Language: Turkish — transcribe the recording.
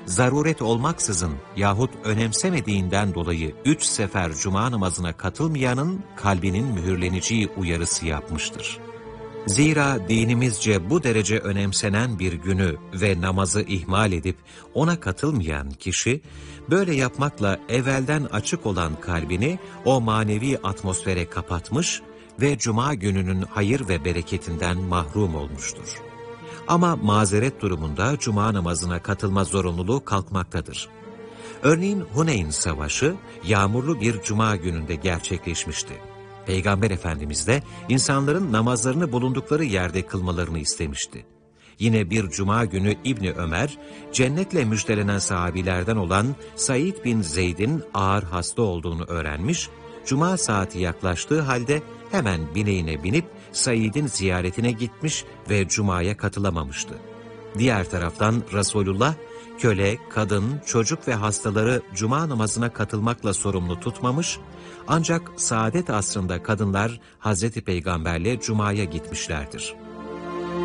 zaruret olmaksızın yahut önemsemediğinden dolayı 3 sefer cuma namazına katılmayanın kalbinin mühürleneceği uyarısı yapmıştır. Zira dinimizce bu derece önemsenen bir günü ve namazı ihmal edip ona katılmayan kişi, böyle yapmakla evvelden açık olan kalbini o manevi atmosfere kapatmış ve cuma gününün hayır ve bereketinden mahrum olmuştur. Ama mazeret durumunda cuma namazına katılma zorunluluğu kalkmaktadır. Örneğin Huneyn Savaşı yağmurlu bir cuma gününde gerçekleşmişti. Peygamber Efendimiz de insanların namazlarını bulundukları yerde kılmalarını istemişti. Yine bir cuma günü İbni Ömer, cennetle müjdelenen sahabilerden olan Said bin Zeyd'in ağır hasta olduğunu öğrenmiş, cuma saati yaklaştığı halde hemen bineğine binip Said'in ziyaretine gitmiş ve cumaya katılamamıştı. Diğer taraftan Resulullah, köle, kadın, çocuk ve hastaları cuma namazına katılmakla sorumlu tutmamış, ancak saadet asrında kadınlar Hazreti Peygamberle cumaya gitmişlerdir.